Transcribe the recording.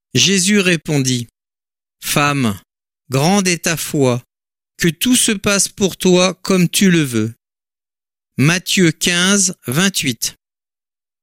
Jésus répondit: Femme, grande est ta foi, que tout se passe pour toi comme tu le veux. Matthieu 15, 28.